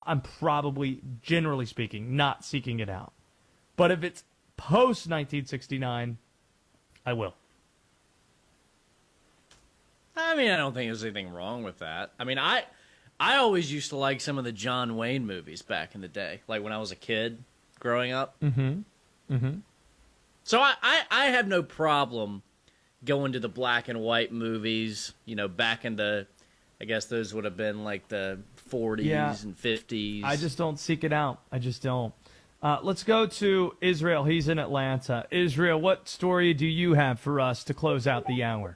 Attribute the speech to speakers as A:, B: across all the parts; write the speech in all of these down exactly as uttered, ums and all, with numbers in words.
A: I'm probably, generally speaking, not seeking it out. But if it's post nineteen sixty-nine, I will.
B: I mean, I don't think there's anything wrong with that. I mean, I I always used to like some of the John Wayne movies back in the day, like when I was a kid growing up.
A: Mm-hmm. Mm-hmm.
B: So I, I, I have no problem going to the black and white movies, you know, back in the, I guess those would have been like the forties
A: yeah.
B: and fifties.
A: I just don't seek it out. I just don't. Uh, let's go to Israel. He's in Atlanta. Israel, what story do you have for us to close out the hour?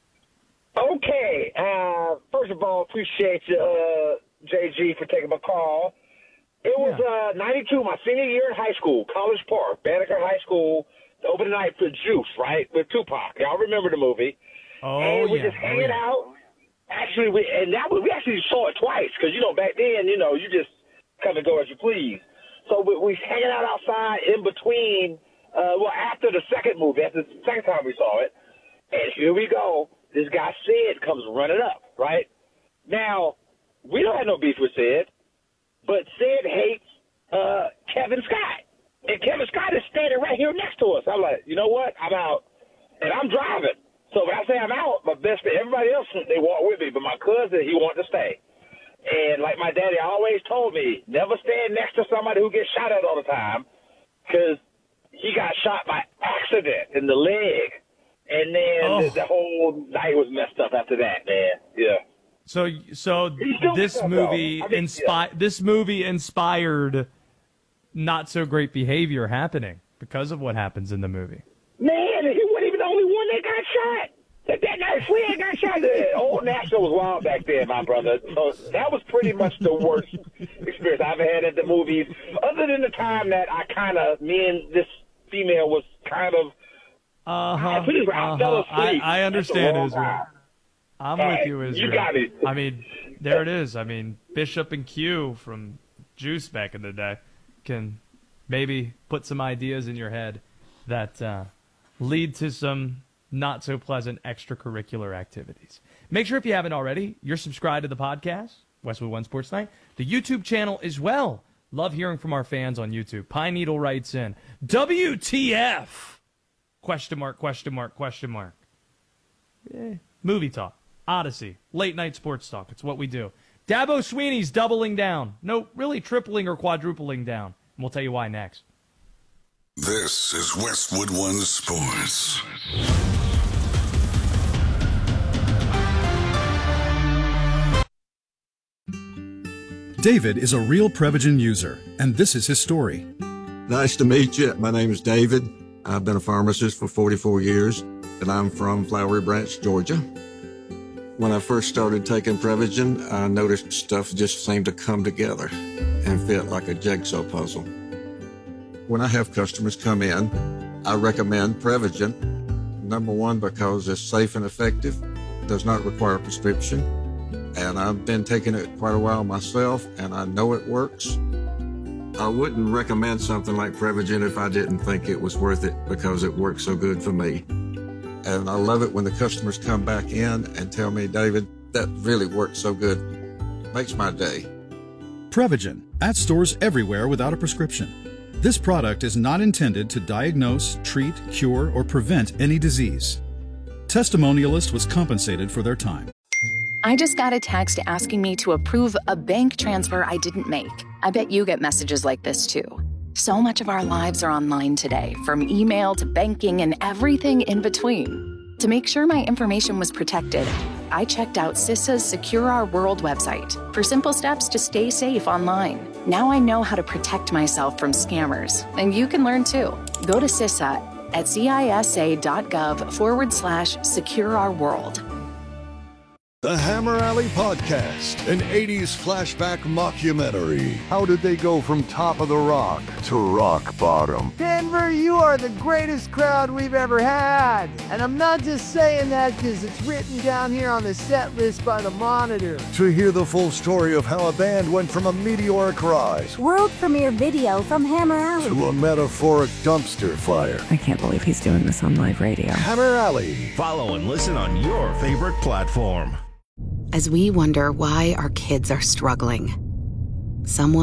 C: Okay. Uh, first of all, appreciate you, uh, J G, for taking my call. It was
A: Yeah.
C: uh, ninety-two, my senior year in high school, College Park, Banneker High School, the opening night for Juice, right, with Tupac. Y'all remember the movie.
A: Oh,
C: and we
A: yeah.
C: just hanging
A: oh, yeah.
C: out. Actually, we and that was, we actually saw it twice because, you know, back then, you know, you just come and go as you please. So we, we hanging out outside in between, uh, well, after the second movie, after the second time we saw it. And here we go. This guy Sid comes running up, right? Now, we don't have no beef with Sid, but Sid hates uh, Kevin Scott. And Kevin Scott is standing right here next to us. I'm like, you know what? I'm out. And I'm driving. So when I say I'm out, my best friend, everybody else, they walk with me. But my cousin, he wanted to stay. And like my daddy always told me, never stand next to somebody who gets shot at all the time, because he got shot by accident in the leg. And then
A: oh.
C: the, the whole night was messed up after that, man. Yeah.
A: So, so this movie
C: I mean,
A: inspi-
C: yeah.
A: This movie inspired not so great behavior happening because of what happens in the movie.
C: Man, he wasn't even the only one that got shot. That, that night Fred got shot. The old Nashville was wild back then, my brother. So that was pretty much the worst experience I've had at the movies, other than the time that I kind of, me and this female was kind of,
A: Uh-huh.
C: I, pretty, I
A: uh-huh.
C: fell asleep.
A: I, I understand, Israel.
C: Time.
A: I'm
C: All
A: with
C: right,
A: you, Israel.
C: You got it.
A: I mean, there it is. I mean, Bishop and Q from Juice back in the day can maybe put some ideas in your head that uh, lead to some not-so-pleasant extracurricular activities. Make sure if you haven't already, you're subscribed to the podcast, Westwood One Sports Night, the YouTube channel as well. Love hearing from our fans on YouTube. Pine Needle writes in, W T F? Question mark, question mark, question mark. Eh, movie talk, Odyssey, late night sports talk. It's what we do. Dabo Sweeney's doubling down. No, really tripling or quadrupling down. And we'll tell you why next.
D: This is Westwood One Sports.
E: David is a real Prevagen user, and this is his story.
F: Nice to meet you. My name is David. I've been a pharmacist for forty-four years, and I'm from Flowery Branch, Georgia. When I first started taking Prevagen, I noticed stuff just seemed to come together and fit like a jigsaw puzzle. When I have customers come in, I recommend Prevagen. Number one, because it's safe and effective, does not require a prescription, and I've been taking it quite a while myself, and I know it works. I wouldn't recommend something like Prevagen if I didn't think it was worth it, because it works so good for me. And I love it when the customers come back in and tell me, David, that really worked so good. Makes my day.
E: Prevagen, at stores everywhere without a prescription. This product is not intended to diagnose, treat, cure, or prevent any disease. Testimonialist was compensated for their time.
G: I just got a text asking me to approve a bank transfer I didn't make. I bet you get messages like this too. So much of our lives are online today, from email to banking and everything in between. To make sure my information was protected, I checked out CISA's Secure Our World website for simple steps to stay safe online. Now I know how to protect myself from scammers, and you can learn too. Go to CISA at cisa.gov forward slash secure our world.
H: The Hammer Alley Podcast, an eighties flashback mockumentary. How did they go from top of the rock to rock bottom?
I: Denver, you are the greatest crowd we've ever had. And I'm not just saying that because it's written down here on the set list by the Monitor.
H: To hear the full story of how a band went from a meteoric rise,
J: world premiere video from Hammer Alley,
H: to a metaphoric dumpster fire.
K: I can't believe he's doing this on live radio.
H: Hammer Alley.
L: Follow and listen on your favorite platform.
M: As we wonder why our kids are struggling, someone